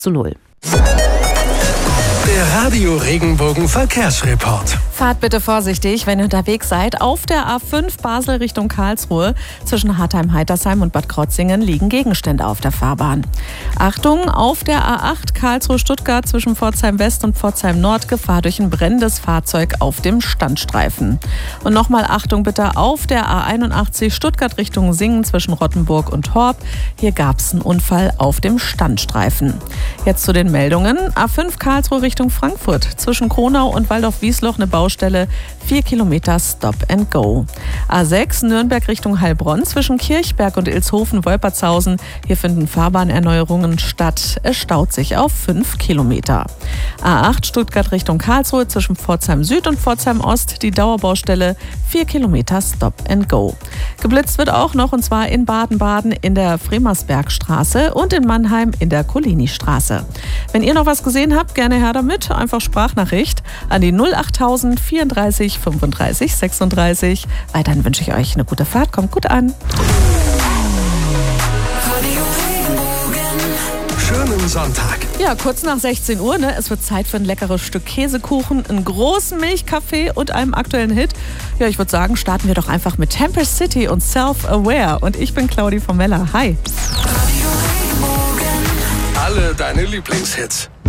1:0. Der Radio Regenbogen Verkehrsreport. Fahrt bitte vorsichtig, wenn ihr unterwegs seid. Auf der A5 Basel Richtung Karlsruhe zwischen Hartheim-Heitersheim und Bad Krozingen liegen Gegenstände auf der Fahrbahn. Achtung, auf der A8 Karlsruhe-Stuttgart zwischen Pforzheim West und Pforzheim Nord Gefahr durch ein brennendes Fahrzeug auf dem Standstreifen. Und nochmal Achtung bitte auf der A81 Stuttgart Richtung Singen zwischen Rottenburg und Horb. Hier gab es einen Unfall auf dem Standstreifen. Jetzt zu den Meldungen. A5 Karlsruhe Richtung Frankfurt zwischen Kronau und Waldorf-Wiesloch eine Baustelle, 4 Kilometer Stop and Go. A6 Nürnberg Richtung Heilbronn zwischen Kirchberg und Ilshofen-Wolpertshausen. Hier finden Fahrbahnerneuerungen statt. Es staut sich auf 5 Kilometer. A8 Stuttgart Richtung Karlsruhe zwischen Pforzheim Süd und Pforzheim Ost. Die Dauerbaustelle, 4 Kilometer Stop and Go. Geblitzt wird auch noch, und zwar in Baden-Baden in der Fremersbergstraße und in Mannheim in der Collini-Straße. Wenn ihr noch was gesehen habt, gerne her damit. Einfach Sprachnachricht an die 08000 34 35 36. Weiterhin wünsche ich euch eine gute Fahrt. Kommt gut an. Schönen Sonntag. Ja, kurz nach 16 Uhr, ne? Es wird Zeit für ein leckeres Stück Käsekuchen, einen großen Milchkaffee und einem aktuellen Hit. Ja, ich würde sagen, starten wir doch einfach mit Tempest City und Self-Aware. Und ich bin Claudi von Meller. Hi. Alle deine Lieblingshits.